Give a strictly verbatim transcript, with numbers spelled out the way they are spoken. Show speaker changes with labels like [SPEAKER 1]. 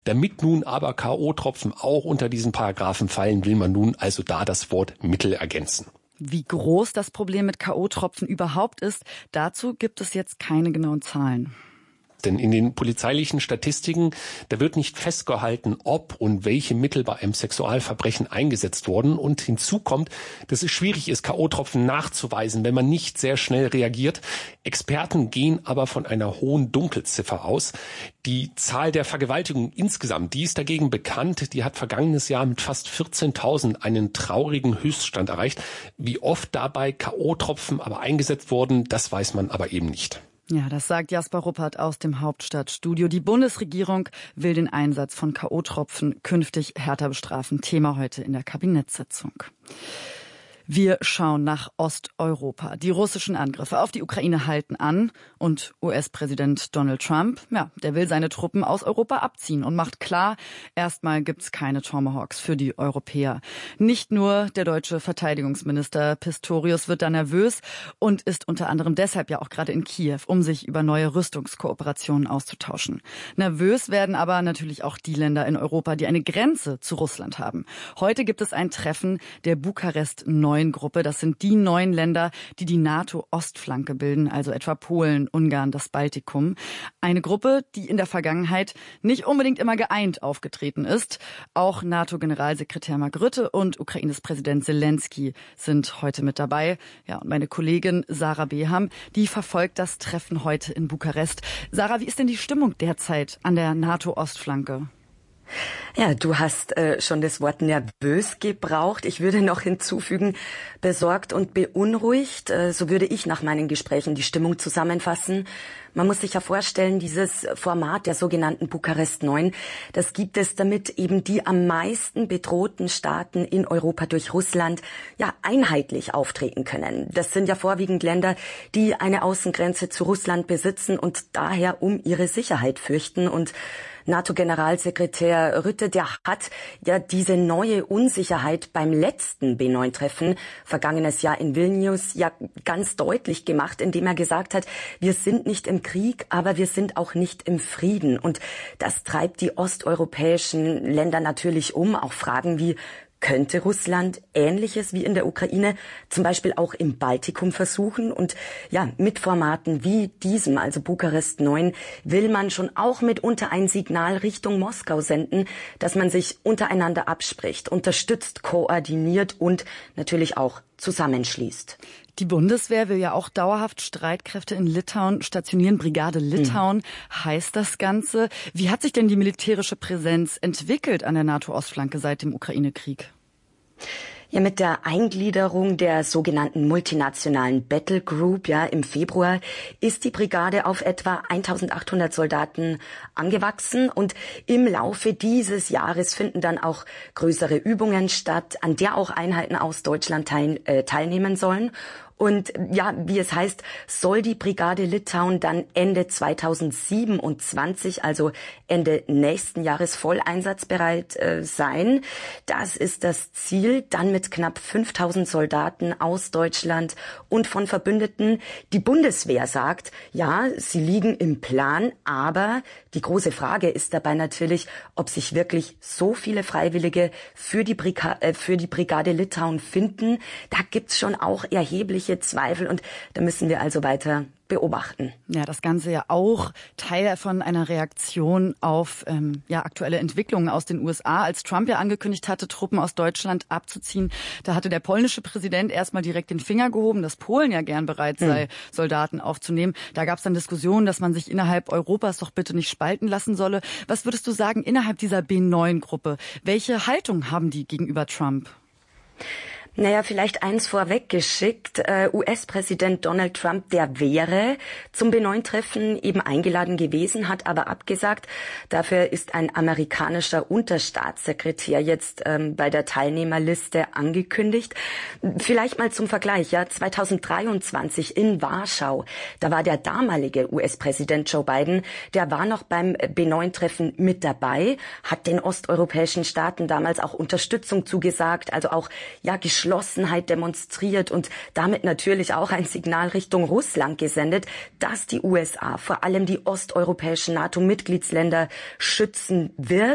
[SPEAKER 1] Damit nun aber K O-Tropfen auch unter diesen Paragraphen fallen, will man nun also da das Wort Mittel ergänzen.
[SPEAKER 2] Wie groß das Problem mit K O-Tropfen überhaupt ist, dazu gibt es jetzt keine genauen Zahlen.
[SPEAKER 1] Denn in den polizeilichen Statistiken, da wird nicht festgehalten, ob und welche Mittel bei einem Sexualverbrechen eingesetzt wurden. Und hinzu kommt, dass es schwierig ist, K O-Tropfen nachzuweisen, wenn man nicht sehr schnell reagiert. Experten gehen aber von einer hohen Dunkelziffer aus. Die Zahl der Vergewaltigungen insgesamt, die ist dagegen bekannt. Die hat vergangenes Jahr mit fast vierzehntausend einen traurigen Höchststand erreicht. Wie oft dabei K O-Tropfen aber eingesetzt wurden, das weiß man aber eben nicht.
[SPEAKER 2] Ja, das sagt Jasper Ruppert aus dem Hauptstadtstudio. Die Bundesregierung will den Einsatz von K O-Tropfen künftig härter bestrafen. Thema heute in der Kabinettssitzung. Wir schauen nach Osteuropa. Die russischen Angriffe auf die Ukraine halten an und U S-Präsident Donald Trump, ja, der will seine Truppen aus Europa abziehen und macht klar, erstmal gibt's keine Tomahawks für die Europäer. Nicht nur der deutsche Verteidigungsminister Pistorius wird da nervös und ist unter anderem deshalb ja auch gerade in Kiew, um sich über neue Rüstungskooperationen auszutauschen. Nervös werden aber natürlich auch die Länder in Europa, die eine Grenze zu Russland haben. Heute gibt es ein Treffen der Bukarest neun Gruppe. Das sind die neun Länder, die die NATO-Ostflanke bilden, also etwa Polen, Ungarn, das Baltikum. Eine Gruppe, die in der Vergangenheit nicht unbedingt immer geeint aufgetreten ist. Auch NATO-Generalsekretär Mark Rutte und Ukraines Präsident Zelensky sind heute mit dabei. Ja, und meine Kollegin Sarah Beham, die verfolgt das Treffen heute in Bukarest. Sarah, wie ist denn die Stimmung derzeit an der NATO-Ostflanke?
[SPEAKER 3] Ja, du hast äh, schon das Wort nervös gebraucht. Ich würde noch hinzufügen, besorgt und beunruhigt. Äh, so würde ich nach meinen Gesprächen die Stimmung zusammenfassen. Man muss sich ja vorstellen, dieses Format der sogenannten Bukarest neun, das gibt es, damit eben die am meisten bedrohten Staaten in Europa durch Russland ja einheitlich auftreten können. Das sind ja vorwiegend Länder, die eine Außengrenze zu Russland besitzen und daher um ihre Sicherheit fürchten. Und NATO-Generalsekretär Rutte, der hat ja diese neue Unsicherheit beim letzten B neun Treffen vergangenes Jahr in Vilnius ja ganz deutlich gemacht, indem er gesagt hat, wir sind nicht im Krieg, aber wir sind auch nicht im Frieden. Und das treibt die osteuropäischen Länder natürlich um. Auch Fragen wie, könnte Russland Ähnliches wie in der Ukraine zum Beispiel auch im Baltikum versuchen? Und ja, mit Formaten wie diesem, also Bukarest neun, will man schon auch mitunter ein Signal Richtung Moskau senden, dass man sich untereinander abspricht, unterstützt, koordiniert und natürlich auch zusammenschließt.
[SPEAKER 2] Die Bundeswehr will ja auch dauerhaft Streitkräfte in Litauen stationieren. Brigade Litauen mhm. heißt das Ganze. Wie hat sich denn die militärische Präsenz entwickelt an der NATO-Ostflanke seit dem Ukraine-Krieg?
[SPEAKER 3] Ja, mit der Eingliederung der sogenannten multinationalen Battle Group, ja, im Februar ist die Brigade auf etwa eintausendachthundert Soldaten angewachsen und im Laufe dieses Jahres finden dann auch größere Übungen statt, an der auch Einheiten aus Deutschland teil, äh, teilnehmen sollen. Und ja, wie es heißt, soll die Brigade Litauen dann Ende zweitausendsiebenundzwanzig, also Ende nächsten Jahres, voll einsatzbereit äh, sein. Das ist das Ziel, dann mit knapp fünftausend Soldaten aus Deutschland und von Verbündeten. Die Bundeswehr sagt, ja, sie liegen im Plan, aber die große Frage ist dabei natürlich, ob sich wirklich so viele Freiwillige für die, Briga- äh, für die Brigade Litauen finden. Da gibt's schon auch erhebliche Zweifel und da müssen wir also weiter beobachten.
[SPEAKER 2] Ja, das Ganze ja auch Teil von einer Reaktion auf ähm, ja aktuelle Entwicklungen aus den U S A. Als Trump ja angekündigt hatte, Truppen aus Deutschland abzuziehen, da hatte der polnische Präsident erstmal direkt den Finger gehoben, dass Polen ja gern bereit sei, hm. Soldaten aufzunehmen. Da gab es dann Diskussionen, dass man sich innerhalb Europas doch bitte nicht spalten lassen solle. Was würdest du sagen, innerhalb dieser B neun Gruppe, welche Haltung haben die gegenüber Trump?
[SPEAKER 3] Naja, vielleicht eins vorweggeschickt. Äh, U S-Präsident Donald Trump, der wäre zum B neun Treffen eben eingeladen gewesen, hat aber abgesagt. Dafür ist ein amerikanischer Unterstaatssekretär jetzt ähm, bei der Teilnehmerliste angekündigt. Vielleicht mal zum Vergleich, ja, zweitausenddreiundzwanzig in Warschau, da war der damalige U S-Präsident Joe Biden, der war noch beim B neun Treffen mit dabei, hat den osteuropäischen Staaten damals auch Unterstützung zugesagt, also auch, ja, Geschlossenheit demonstriert und damit natürlich auch ein Signal Richtung Russland gesendet, dass die U S A vor allem die osteuropäischen NATO-Mitgliedsländer schützen wird.